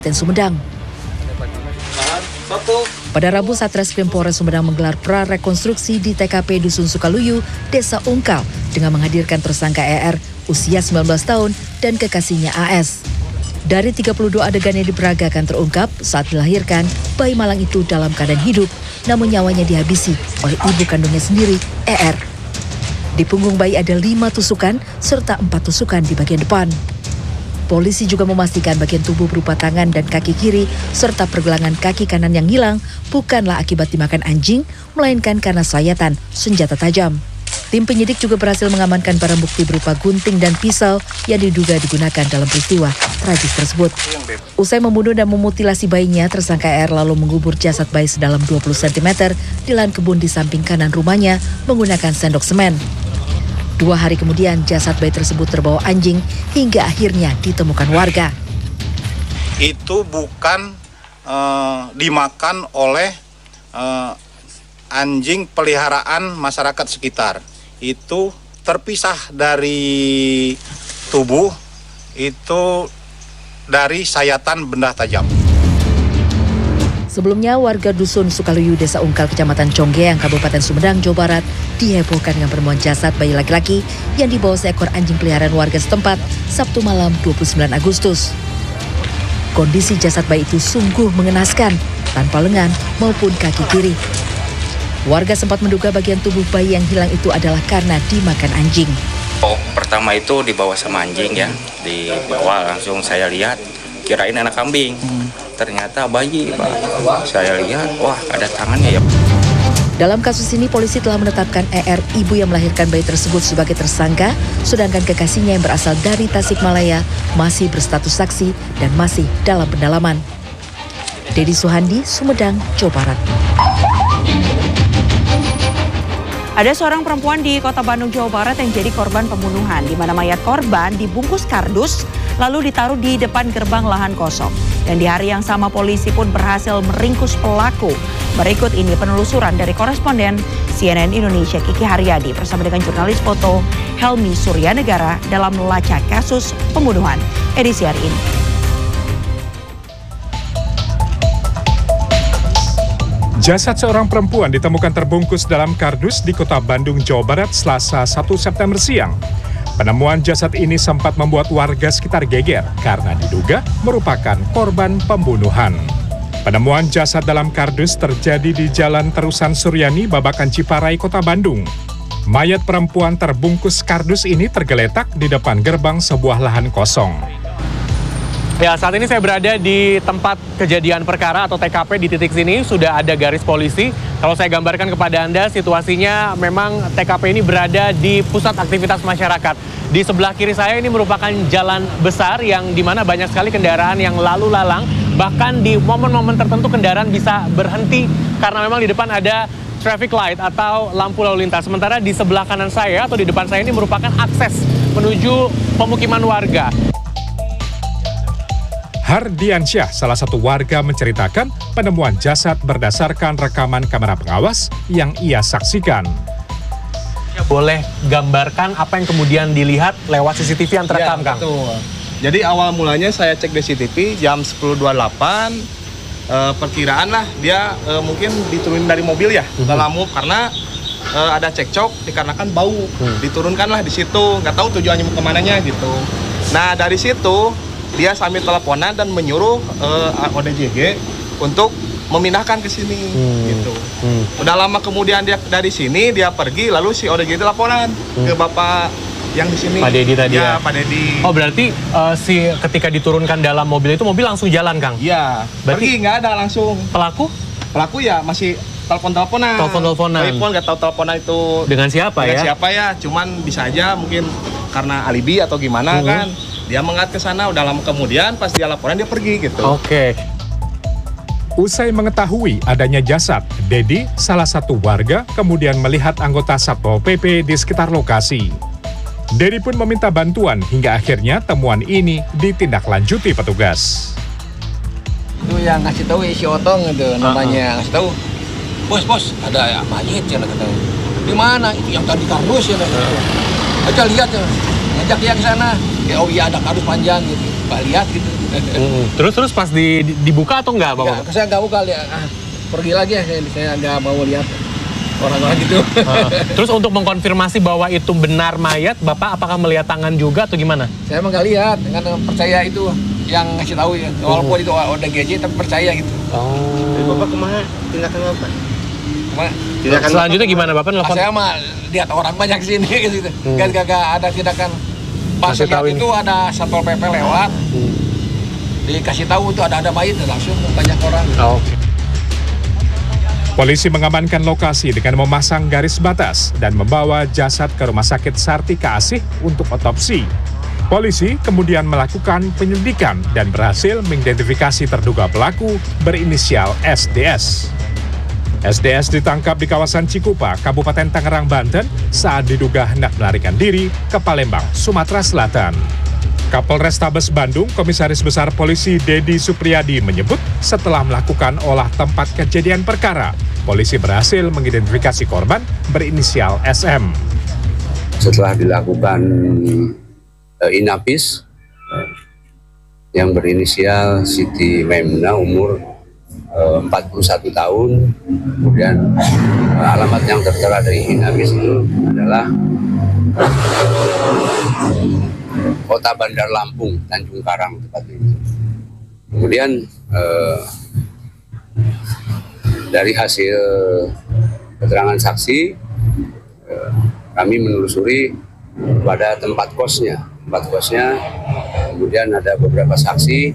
Sumedang. Pada Rabu, Satreskrim Polres Sumedang menggelar prarekonstruksi di TKP Dusun Sukaluyu, Desa Ungkal, dengan menghadirkan tersangka ER usia 19 tahun dan kekasihnya AS. Dari 32 adegan yang diperagakan terungkap saat dilahirkan, bayi malang itu dalam keadaan hidup, namun nyawanya dihabisi oleh ibu kandungnya sendiri, ER. Di punggung bayi ada 5 tusukan serta 4 tusukan di bagian depan. Polisi juga memastikan bagian tubuh berupa tangan dan kaki kiri serta pergelangan kaki kanan yang hilang bukanlah akibat dimakan anjing, melainkan karena sayatan senjata tajam. Tim penyidik juga berhasil mengamankan barang bukti berupa gunting dan pisau yang diduga digunakan dalam peristiwa tragis tersebut. Usai membunuh dan memutilasi bayinya, tersangka R lalu mengubur jasad bayi sedalam 20 cm di lahan kebun di samping kanan rumahnya menggunakan sendok semen. 2 hari kemudian, jasad bayi tersebut terbawa anjing hingga akhirnya ditemukan warga. Itu bukan dimakan oleh anjing peliharaan masyarakat sekitar. Itu terpisah dari tubuh, itu dari sayatan benda tajam. Sebelumnya, warga Dusun Sukaluyu, Desa Ungkal, Kecamatan Conggeang, Kabupaten Sumedang, Jawa Barat, dihebohkan dengan penemuan jasad bayi laki-laki yang dibawa seekor anjing peliharaan warga setempat Sabtu malam 29 Agustus. Kondisi jasad bayi itu sungguh mengenaskan, tanpa lengan maupun kaki kiri. Warga sempat menduga bagian tubuh bayi yang hilang itu adalah karena dimakan anjing. Pertama itu dibawa sama anjing ya, dibawa langsung saya lihat, kirain anak kambing. Ternyata bayi, Pak. Saya lihat, wah ada tangannya ya. Dalam kasus ini, polisi telah menetapkan ER, ibu yang melahirkan bayi tersebut, sebagai tersangka, sedangkan kekasihnya yang berasal dari Tasikmalaya masih berstatus saksi dan masih dalam pendalaman. Dedi Suhandi, Sumedang, Jawa Barat. Ada seorang perempuan di Kota Bandung, Jawa Barat yang jadi korban pembunuhan, di mana mayat korban dibungkus kardus lalu ditaruh di depan gerbang lahan kosong. Dan di hari yang sama polisi pun berhasil meringkus pelaku. Berikut ini penelusuran dari koresponden CNN Indonesia Kiki Haryadi bersama dengan jurnalis foto Helmi Suryanegara dalam melacak kasus pembunuhan edisi hari ini. Jasad seorang perempuan ditemukan terbungkus dalam kardus di Kota Bandung, Jawa Barat, Selasa 1 September siang. Penemuan jasad ini sempat membuat warga sekitar geger karena diduga merupakan korban pembunuhan. Penemuan jasad dalam kardus terjadi di Jalan Terusan Suryani, Babakan Ciparai, Kota Bandung. Mayat perempuan terbungkus kardus ini tergeletak di depan gerbang sebuah lahan kosong. Ya, saat ini saya berada di tempat kejadian perkara atau TKP. Di titik sini sudah ada garis polisi. Kalau saya gambarkan kepada Anda, situasinya memang TKP ini berada di pusat aktivitas masyarakat. Di sebelah kiri saya ini merupakan jalan besar yang dimana banyak sekali kendaraan yang lalu lalang. Bahkan di momen-momen tertentu kendaraan bisa berhenti karena memang di depan ada traffic light atau lampu lalu lintas. Sementara di sebelah kanan saya atau di depan saya ini merupakan akses menuju pemukiman warga. Hardiansyah, salah satu warga, menceritakan penemuan jasad berdasarkan rekaman kamera pengawas yang ia saksikan. Boleh gambarkan apa yang kemudian dilihat lewat CCTV yang terekam, Kang? Betul. Jadi awal mulanya saya cek di CCTV jam 10.28, perkiraan lah dia mungkin diturunin dari mobil ya, dalam move karena ada cekcok dikarenakan bau, diturunkanlah di situ, nggak tahu tujuannya mau kemananya gitu. Nah dari situ dia sambil teleponan dan menyuruh ODJG untuk memindahkan ke sini gitu. Udah lama kemudian dia dari sini dia pergi, lalu si ODJG teleponan ke bapak yang di sini. Pak Dedi tadi ya? Pak Dedi. Oh berarti ketika diturunkan dalam mobil itu mobil langsung jalan, Kang? Iya, berarti pergi nggak ada langsung. Pelaku ya masih telepon-teleponan. Telepon nggak tahu teleponan itu dengan siapa ya? Dengan siapa ya? Cuman bisa aja mungkin karena alibi atau gimana kan. Dia mengat ke sana, udah lama kemudian pas dia laporan dia pergi gitu. Oke. Usai mengetahui adanya jasad, Dedi, salah satu warga, kemudian melihat anggota Satpol PP di sekitar lokasi. Dedi pun meminta bantuan hingga akhirnya temuan ini ditindaklanjuti petugas. Itu yang ngasih tahu si Otong itu namanya, ngasih tahu. Bos, ada ya mayat ya kata. Di mana? Itu yang tadi kardus ya. Aja lihat ya. Ngajak dia ke sana. Ya, oh iya ada kardus panjang gitu. Pak lihat gitu. Terus pas dibuka atau enggak, Bapak? Saya nggak buka, lihat. Pergi lagi ya, saya nggak mau lihat orang-orang gitu. Terus untuk mengkonfirmasi bahwa itu benar mayat, Bapak apakah melihat tangan juga atau gimana? Saya emang nggak lihat, dengan percaya itu yang ngasih tahu ya. Walaupun itu ODGJ, tapi percaya gitu. Jadi Bapak kemana? Tindakan apa? Kemana? Selanjutnya gimana, Bapak nelfon? Saya mah lihat orang banyak sini gitu. Gak ada tindakan. Pas lihat itu ada Satpol PP lewat. Dikasih tahu tuh ada mayat, langsung banyak orang. Oke. Polisi mengamankan lokasi dengan memasang garis batas dan membawa jasad ke Rumah Sakit Sartika Asih untuk otopsi. Polisi kemudian melakukan penyelidikan dan berhasil mengidentifikasi terduga pelaku berinisial SDS. SDS ditangkap di kawasan Cikupa, Kabupaten Tangerang, Banten saat diduga hendak melarikan diri ke Palembang, Sumatera Selatan. Kapolrestabes Bandung, Komisaris Besar Polisi Dedi Supriyadi menyebut setelah melakukan olah tempat kejadian perkara, polisi berhasil mengidentifikasi korban berinisial SM. Setelah dilakukan inapis yang berinisial Siti Maimuna umur 41 tahun, kemudian alamat yang tertera dari inapis itu adalah Kota Bandar Lampung, Tanjung Karang tepatnya. Kemudian dari hasil keterangan saksi, kami menelusuri pada tempat kosnya. Kemudian ada beberapa saksi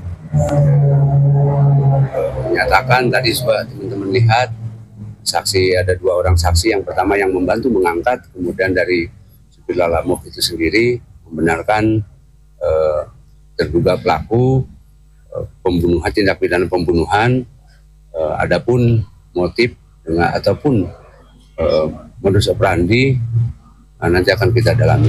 menyatakan tadi sudah teman-teman lihat saksi, ada 2 orang saksi. Yang pertama yang membantu mengangkat, kemudian dari supir Lalamove itu sendiri membenarkan terduga pelaku pembunuhan, tindak pidana pembunuhan. Adapun motif ataupun modus operandi nanti akan kita dalami.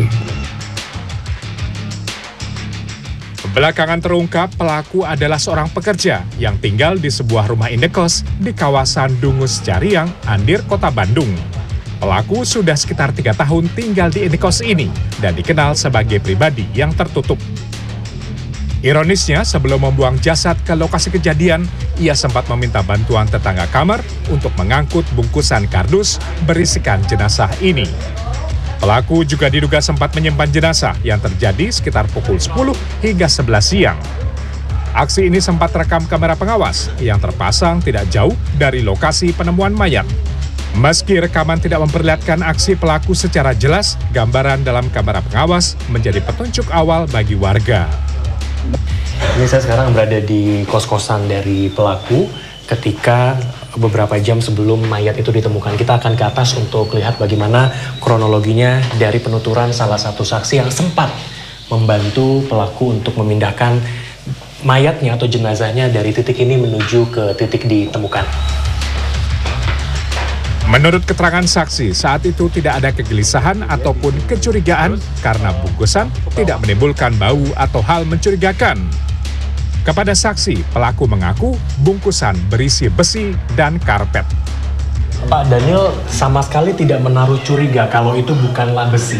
Belakangan terungkap pelaku adalah seorang pekerja yang tinggal di sebuah rumah indekos di kawasan Dungus Cariang, Andir, Kota Bandung. Pelaku sudah sekitar 3 tahun tinggal di indekos ini dan dikenal sebagai pribadi yang tertutup. Ironisnya, sebelum membuang jasad ke lokasi kejadian, ia sempat meminta bantuan tetangga kamar untuk mengangkut bungkusan kardus berisikan jenazah ini. Pelaku juga diduga sempat menyimpan jenazah yang terjadi sekitar pukul 10 hingga 11 siang. Aksi ini sempat rekam kamera pengawas yang terpasang tidak jauh dari lokasi penemuan mayat. Meski rekaman tidak memperlihatkan aksi pelaku secara jelas, gambaran dalam kamera pengawas menjadi petunjuk awal bagi warga. Ini saya sekarang berada di kos-kosan dari pelaku ketika beberapa jam sebelum mayat itu ditemukan. Kita akan ke atas untuk lihat bagaimana kronologinya dari penuturan salah satu saksi yang sempat membantu pelaku untuk memindahkan mayatnya atau jenazahnya dari titik ini menuju ke titik ditemukan. Menurut keterangan saksi, saat itu tidak ada kegelisahan ataupun kecurigaan karena bungkusan tidak menimbulkan bau atau hal mencurigakan. Kepada saksi, pelaku mengaku bungkusan berisi besi dan karpet. Pak Daniel sama sekali tidak menaruh curiga kalau itu bukanlah besi.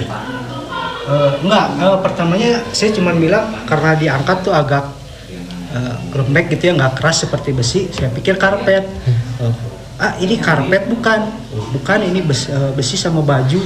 Pertamanya saya cuma bilang karena diangkat tuh agak lembek gitu ya, nggak keras seperti besi. Saya pikir karpet. Ini karpet bukan ini besi sama baju.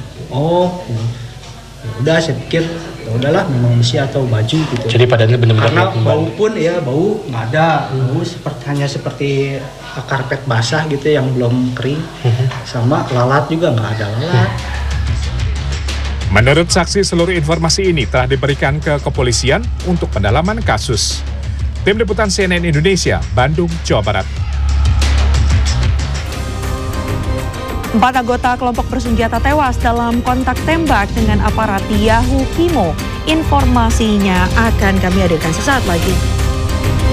Udah saya pikir udahlah memang besi atau baju gitu. Jadi padahal benar-benar karena bau pun ya bau nggak ada, bau hanya seperti karpet basah gitu yang belum kering, sama lalat juga nggak ada lalat. Menurut saksi, seluruh informasi ini telah diberikan ke kepolisian untuk pendalaman kasus. Tim Liputan CNN Indonesia, Bandung, Jawa Barat. 4 anggota kelompok bersenjata tewas dalam kontak tembak dengan aparat Yahukimo. Informasinya akan kami hadirkan sesaat lagi.